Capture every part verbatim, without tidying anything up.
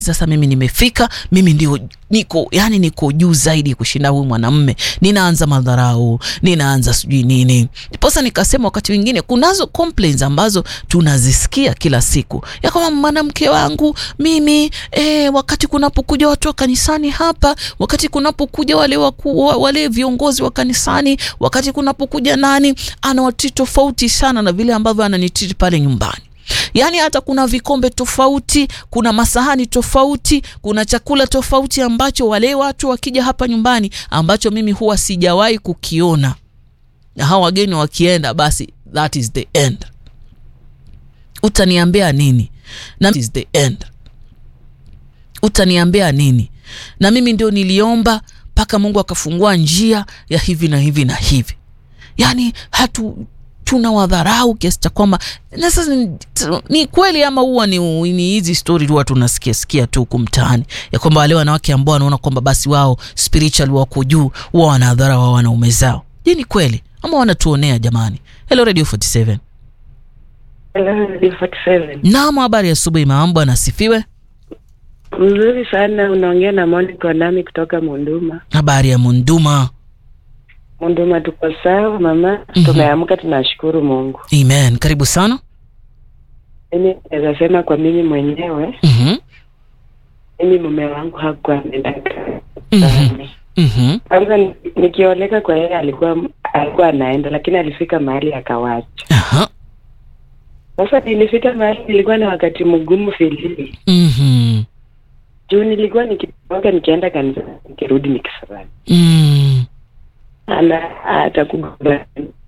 sasa mimi nimefika, mimi ndio niko yani niko juu zaidi kushinda huyu mwanamume. Ninaanza madharau, ninaanza sijui nini. Ndiposa nikasema wakati mwingine kunazo complaints ambazo tunazisikia kila siku. Ya kama mwanamke wangu mimi eh, wakati kunapokuja watu wa kanisani hapa, wakati kunapokuja wale waku, wale viongozi wa kanisani, wakati kunapokuja nani, anawatreat tofauti sana na vile ambavyo ananitreat pale nyumbani. Yani hata kuna vikombe tofauti, kuna masahani tofauti, kuna chakula tofauti ambacho wale watu wakija hapa nyumbani ambacho mimi huwa sijawahi kukiona. Na hawa wageni wakienda basi that is the end. Utaniambia nini? Na that is the end. Utaniambia nini? Na mimi ndio niliomba paka Mungu akafungua njia ya hivi na hivi na hivi. Yani hatu tunawadharau kiasi cha kwamba na sasa ni, ni kweli ama huwa ni ni hizi story tu watu tunasikia sikia tu kumtaani ya kwamba wale wanawake ambao wanaona kwamba basi wao spiritual wako juu, wao wanadharau wao wanaume zao. Je, ni kweli ama wanatuonea jamani? Hello Radio forty-seven. Hello Radio forty-seven. Naam, habari ya asubuhi, mambo anasifiwe. Mzuri sana, unaongea na Monica nami kutoka Munduma. Habari ya Munduma? Munduma tuko sawa mama, mm-hmm. Tumeamka, tunashukuru Mungu. Amen. Karibu sana. Mimi naweza sema kwa mimi mwenyewe, Mhm. mimi mume wangu hakuwa anaenda. Mhm. Mhm. Kwanza nikioleka kwa yeye alikuwa alikuwa anaenda, lakini alifika mahali akawacha. Aha. Sasa nilifika mahali nilikuwa na wakati mgumu fili. Mhm. Juu nilikuwa nikitoka nikienda kanisa, nikirudi nikisafari. Mhm. Ana atakubali.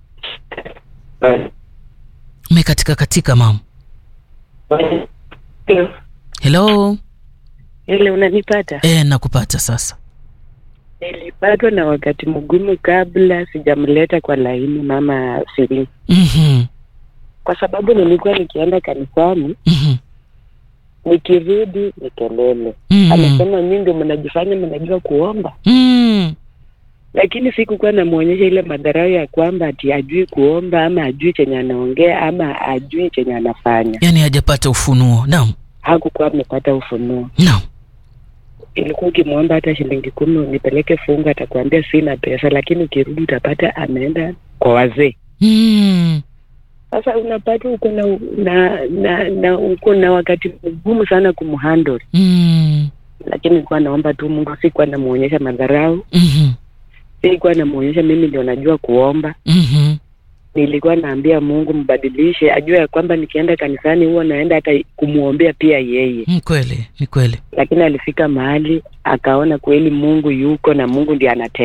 Umekatika katika mama. Hello. Hello. Ile unanipata? Eh, nakupata sasa. Nilipatwa na wakati mgumu kabla sijamleta kwa laini mama Siri. Mhm. Kwa sababu nilikuwa nikienda kanisani, Mhm. nikirudi ni kelele. Mhm. Amesema nyinyi ndio mnajifanya mnajua kuomba. Mhm. Lakini sikukuwa namuonyesha ile madharau ya kwamba ati ajui kuomba ama ajui chenye anaongea ama ajui chenye anafanya. Yaani hajapata ufunuo. Naam. Hakukuwa amepata ufunuo. Naam. Ilikuwa ukimwomba hata shilingi kumi unipeleke fungu atakwambia sina pesa, lakini ukirudi utapata ameenda kwa wazee. Mhm. Sasa unapata uko na na na, na uko na wakati mgumu sana kumhandle. Mhm. Lakini nilikuwa naomba tu Mungu, sikuwa namuonyesha madharau. Mhm. Sikuwa namuonyesha mimi ndio najua kuomba. Mhm. Nilikuwa naambia Mungu mbadilishe, ajue ya kwamba nikienda kanisani huwa naenda hata kumuombea pia yeye. Ni kweli, ni kweli. Lakini alifika mahali akaona kweli Mungu yuko na Mungu ndiye anatenda.